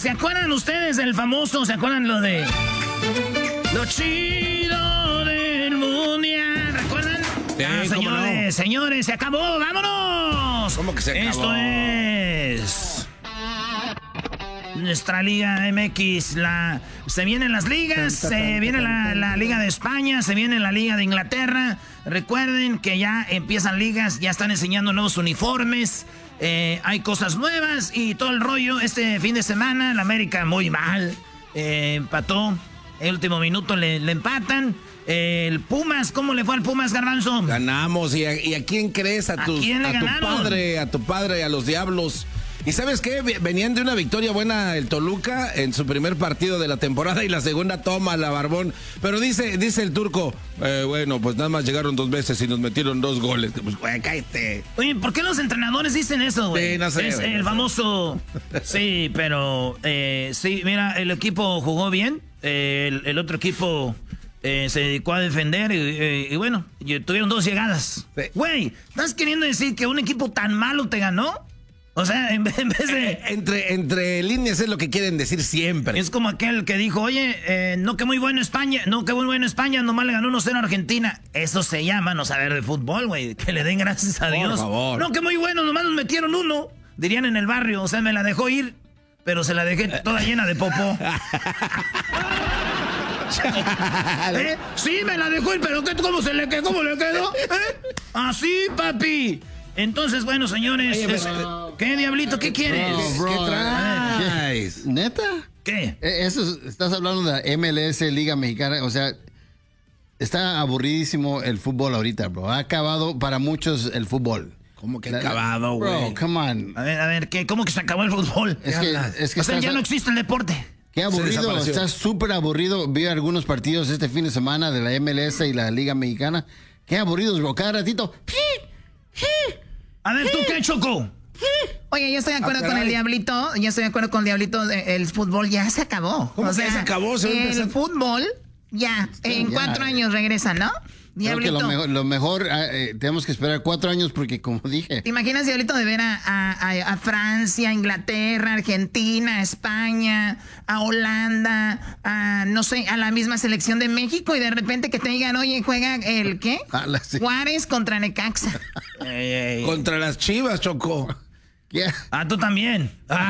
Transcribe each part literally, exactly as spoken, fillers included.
¿Se acuerdan ustedes del famoso, se acuerdan lo de... Lo chido del mundial, ¿recuerdan? Sí, ah, señores, no. señores, se acabó, vámonos. ¿Cómo que se acabó? Esto es... Nuestra Liga M X, la, se vienen las ligas, se viene la, la Liga de España, se viene la Liga de Inglaterra. Recuerden que ya empiezan ligas, ya están enseñando nuevos uniformes, eh, hay cosas nuevas y todo el rollo. Este fin de semana, la América muy mal, eh, empató, el último minuto le, le empatan. Eh, el Pumas, ¿cómo le fue al Pumas, Garbanzo? Ganamos, ¿y a, y a quién crees? A, tus, ¿A, quién le a tu ganaron? padre, a tu padre, a los Diablos. ¿Y sabes qué? Venían de una victoria buena el Toluca en su primer partido de la temporada y la segunda toma la Barbón. Pero dice dice el turco, eh, bueno, pues nada más llegaron dos veces y nos metieron dos goles. Pues, güey, cállate. Oye, ¿por qué los entrenadores dicen eso, güey? Sí, no sé. Es güey, el no famoso... Sí, pero... Eh, sí, mira, el equipo jugó bien. Eh, el, el otro equipo... Eh, se dedicó a defender y, y, y bueno, y tuvieron dos llegadas. Güey, ¿estás queriendo decir que un equipo tan malo te ganó? O sea, en vez, en vez de... Entre, entre líneas es lo que quieren decir siempre. Es como aquel que dijo, oye, eh, no que muy bueno España, no que muy bueno España, nomás le ganó uno cero a Argentina. Eso se llama no saber de fútbol, güey. Que le den gracias a Por Dios. favor. No que muy bueno, nomás nos metieron uno. Dirían en el barrio, o sea, me la dejó ir, pero se la dejé toda llena de popó. ¿Eh? Sí, me la dejó ir, pero ¿qué, ¿cómo se le quedó? ¿Cómo le quedó? ¿Eh? Así, papi. Entonces, bueno, señores, Oye, es, pero, ¿qué, Diablito? ¿Qué quieres? bro, ¿Qué bro, traes? ¿Neta? ¿Qué? Eh, Eso, es- estás hablando de la M L S, Liga Mexicana, o sea, está aburridísimo el fútbol ahorita, bro. Ha acabado para muchos el fútbol. ¿Cómo que La- acabado, güey? Bro, come on. A ver, a ver, ¿qué? ¿Cómo que se acabó el fútbol? Es que, es que O sea, estás- ya no existe el deporte. Qué aburrido, desapareció. está súper aburrido. Vi algunos partidos este fin de semana de la M L S y la Liga Mexicana. Qué aburridos, bro. Cada ratito. A ver, ¿tú qué, Choco? Oye, yo estoy de acuerdo Ah, con caray. el Diablito. Yo estoy de acuerdo con el Diablito. de- El fútbol ya se acabó. ¿Cómo que ya se acabó? Se va a el empezar. fútbol ya. En ya. cuatro años regresa, ¿no? Creo que Diablito. lo mejor, lo mejor eh, eh, tenemos que esperar cuatro años porque, como dije, ¿Te imaginas, Diablito, de ver a, a- a- a Francia, Inglaterra, Argentina, España, a Holanda, a, no sé, a la misma selección de México y de repente que te digan, oye, juega el ¿qué? a la- sí. Juárez contra Necaxa. Ey, ey. Contra las Chivas, Choco. qué, Ah, tú también.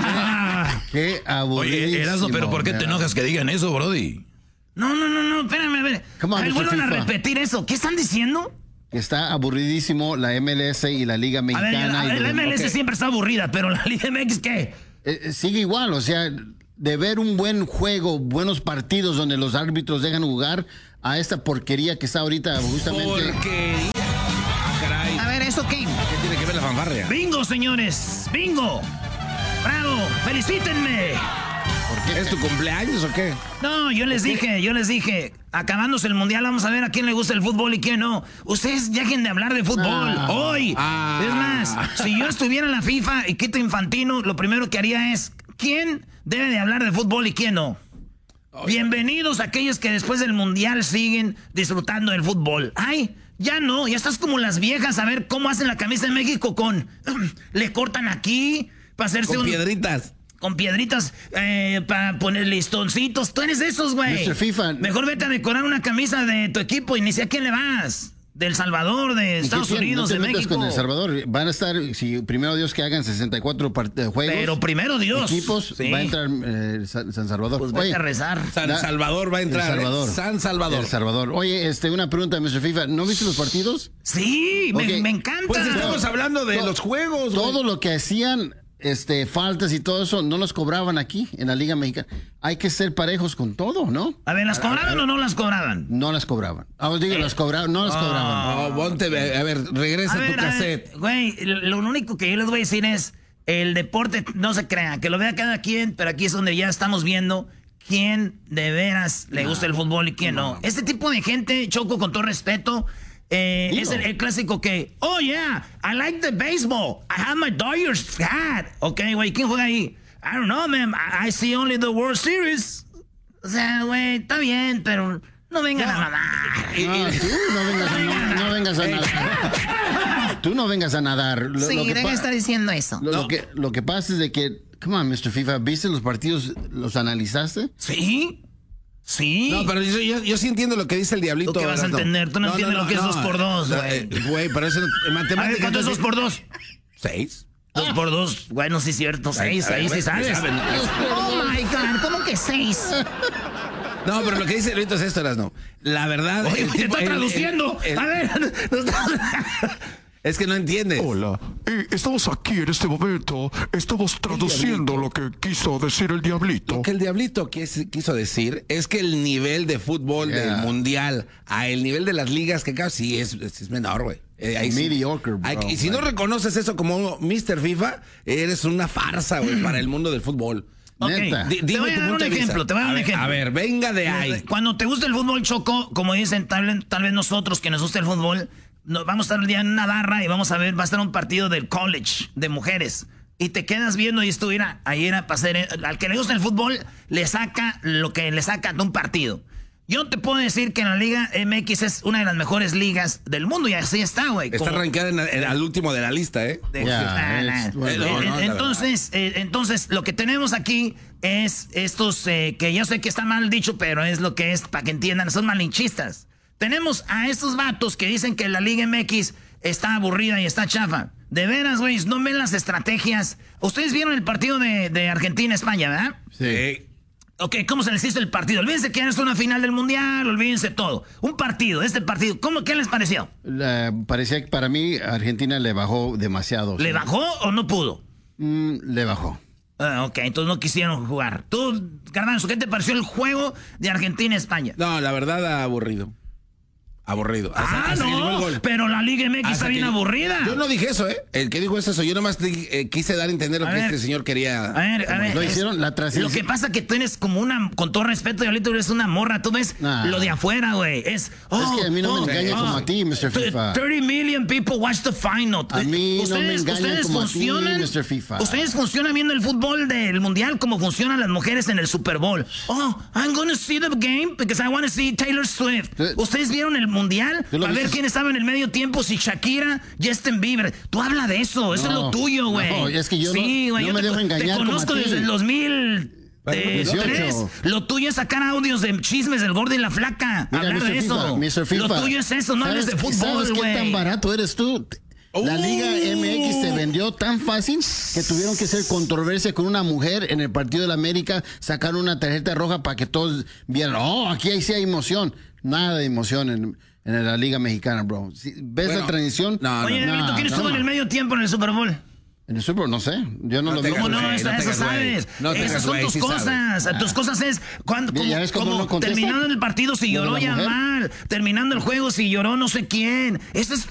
Ah. qué aburrido. Oye, Erasmo, pero ¿por qué te enojas que digan eso, Brody? No, no, no, no, espérame, a ver. Come on, A ver, mister vuelvan a FIFA. repetir eso. ¿Qué están diciendo? Está aburridísimo la M L S y la Liga A ver, Mexicana. a y ver, de- la M L S ok. siempre está aburrida, pero la Liga M X, ¿qué? Eh, eh, sigue igual, o sea, de ver un buen juego, buenos partidos donde los árbitros dejan jugar a esta porquería que está ahorita justamente. Porque... Ah, caray. A ver, ¿eso qué? ¿Qué tiene que ver la fanfarria? ¡Bingo, señores! ¡Bingo! ¡Bravo! ¡Felicítenme! ¿Es tu cumpleaños o qué? No, yo les dije, yo les dije, acabándose el mundial, vamos a ver a quién le gusta el fútbol y quién no. Ustedes dejen de hablar de fútbol, Ah. hoy. Ah. Es más, si yo estuviera en la FIFA y Quito Infantino, lo primero que haría es, ¿quién debe de hablar de fútbol y quién no? Bienvenidos a aquellos que después del mundial siguen disfrutando del fútbol. Ay, ya no, ya estás como las viejas a ver cómo hacen la camisa de México con... Le cortan aquí para hacerse Con un... piedritas. Con piedritas eh, para poner listoncitos. Tú eres de esos, güey. mister FIFA. Mejor vete a decorar una camisa de tu equipo y ni sé a quién le vas. Del Salvador, de ¿Y qué Estados tiene? Unidos, No te de metas México. con El Salvador. Van a estar, si primero Dios que hagan sesenta y cuatro part- eh, juegos. Pero primero Dios. Equipos, Sí. va a entrar eh, San, San Salvador. Pues vete Oye, a rezar. San Da- Salvador va a entrar. El Salvador. ¿eh? San Salvador. El Salvador. Oye, este, una pregunta, mister FIFA. ¿No viste los partidos? Sí, me, Ok. me encanta. Pues estamos hablando de To- los juegos. Todo güey. lo que hacían, este, faltas y todo eso, no los cobraban aquí, en la Liga Mexicana. Hay que ser parejos con todo, ¿no? A ver, ¿las cobraban o no las cobraban? No las cobraban. Ah, os digo, las cobraban, no las cobraban. No, ponte, a ver, regresa A ver, tu a ver, cassette. güey, lo único que yo les voy a decir es, el deporte, no se crea, que lo vea cada quien, pero aquí es donde ya estamos viendo quién de veras le gusta el fútbol y quién no. Este tipo de gente, Choco, con todo respeto, eh, Dilo. es el, el clásico que, oh yeah, I like the baseball, I have my Dodgers hat. Ok, güey, ¿quién juega ahí? I don't know, man, I, I see only the World Series. O sea, güey, está bien, pero no vengan a mamar. Ah, tú no vengas a, no, no vengas a nadar. Tú no vengas a nadar. Lo, Sí, lo que deja pa- de estar diciendo eso. lo- lo que, lo que pasa es de que Come on, mister FIFA, ¿viste los partidos? ¿Los analizaste? Sí. Sí. No, pero yo, yo, yo sí entiendo lo que dice el Diablito. ¿Tú qué vas a entender? Tú no, no entiendes no, no, lo que no, es dos por dos, güey. Güey, pero eso en matemáticas... A ver, ¿cuánto es dos por dos? Seis. Dos por dos, bueno, sí es cierto, seis, ahí sí sabes. Oh my God, ¿cómo que seis? No, pero lo que dice el Diablito es esto, no. La verdad... Oye, te está traduciendo. El, el, el, a ver... Es que no entiende. Hola, eh, estamos aquí en este momento, estamos traduciendo lo que quiso decir el Diablito. Lo que el Diablito quiso decir es que el nivel de fútbol yeah. del mundial a el nivel de las ligas que casi es, es, es menor, güey. Eh, mediocre, bro. Y si no reconoces eso como mister FIFA, eres una farsa, güey, para el mundo del fútbol. Okay. D te voy a dar un ejemplo, te voy a dar un ejemplo. A ver, venga de ahí. Cuando te gusta el fútbol, Choco, como dicen tal, tal vez nosotros que nos gusta el fútbol, no, vamos a estar el día en una barra y vamos a ver, va a estar un partido del college de mujeres. Y te quedas viendo y esto, mira, ahí era para hacer, al que le gusta el fútbol, le saca lo que le saca de un partido. Yo te puedo decir que en la Liga M X es una de las mejores ligas del mundo y así está, güey. Está rankeada en, en, al último de la lista, ¿eh? De, yeah, ah, bueno, no, no, entonces, eh, entonces, lo que tenemos aquí es estos, eh, que yo sé que está mal dicho, pero es lo que es, para que entiendan, son malinchistas. Tenemos a estos vatos que dicen que la Liga M X está aburrida y está chafa. De veras, güey, no ven las estrategias. Ustedes vieron el partido de, de Argentina-España, ¿verdad? Sí. Ok, ¿cómo se les hizo el partido? Olvídense que ya es una final del Mundial, olvídense todo. Un partido, este partido, ¿cómo, ¿qué les pareció? La, parecía que para mí Argentina le bajó demasiado. ¿Le ¿sí? bajó o no pudo? Mm, le bajó. Ah, ok, entonces no quisieron jugar. Tú, Garbanzo, ¿qué te pareció el juego de Argentina-España? No, la verdad, aburrido. Aburrido. Ah, hasta, hasta no, pero la Liga M X hasta está bien aburrida. Yo no dije eso, ¿eh? El que dijo es eso. Yo nomás eh, quise dar a entender lo a que ver, este señor quería. A ver, a ver. Lo hicieron, la transición. Lo que pasa es que tú eres como una, con todo respeto, Diablito, eres una morra. Tú ves nah. lo de afuera, güey. Es, oh, es que a mí no oh, me engaña oh, como a ti, mister FIFA. thirty million people watch the final. A mí ustedes, no me engaña ustedes como funcionan, a ti, mister FIFA. Ustedes funcionan viendo el fútbol del Mundial como funcionan las mujeres en el Super Bowl. Oh, I'm gonna see the game because I want to see Taylor Swift. ¿Ustedes vieron el Mundial? A ver quién estaba en el medio tiempo, si Shakira, Justin Bieber. Tú habla de eso, eso no, es lo tuyo, güey. No, es que yo sí, no, güey, no yo me te, dejo engañar te conozco desde el dos mil tres. Lo tuyo es sacar audios de chismes del gordo y la flaca. Mira, hablar de eso. mister FIFA, lo tuyo es eso, no hables de fútbol, ¿sabes güey? qué tan barato eres tú? La Liga M X se vendió tan fácil que tuvieron que hacer controversia con una mujer en el partido de la América, sacar una tarjeta roja para que todos vieran, oh, aquí sí hay emoción. Nada de emoción en, en la Liga Mexicana, bro. ¿Ves bueno, la transición? No, Oye, no, no, ¿quién estuvo no. en el medio tiempo en el Super Bowl? En el Super Bowl, no sé. Yo no, no lo vi. ¿Cómo no? Eso, no eso sabes. No Esas son tus sí cosas. Sabes. Tus cosas es cuando, como, como no terminando el partido si lloró ya mal. Terminando el juego si lloró no sé quién. Eso es